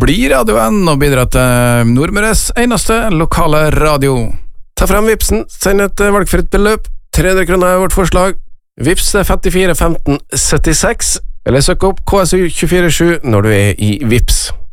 bli Radio N og bidra til Nordmøres eneste lokale radio. Ta frem Vipsen, send et valgfritt beløp. 300 kroner vårt forslag. Vips 54 15 76, eller søk opp KSU 247 når du i Vips.